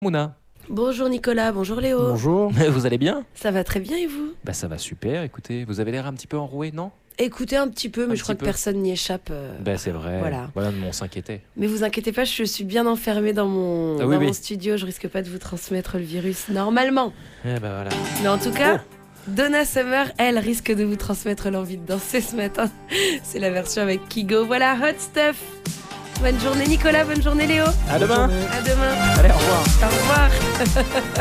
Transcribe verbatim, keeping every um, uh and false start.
Mouna, Bonjour Nicolas, bonjour Léo. Bonjour. vous allez bien? Ça va très bien et vous? Bah ça va super, écoutez, vous avez l'air un petit peu enroué, non? Écoutez un petit peu, mais Un je crois petit que peu. personne n'y échappe. euh. Bah c'est vrai, Voilà. voilà, on s'inquiétait. Mais vous inquiétez pas, je suis bien enfermée dans mon, Ah oui, dans oui. mon studio, je risque pas de vous transmettre le virus normalement. Eh bah voilà. Mais en tout cas, Oh. Donna Summer, elle, risque de vous transmettre l'envie de danser ce matin. C'est la version avec Kigo. Voilà, hot stuff. Bonne journée Nicolas, bonne journée Léo. À demain. À demain. Allez, au revoir. Au revoir.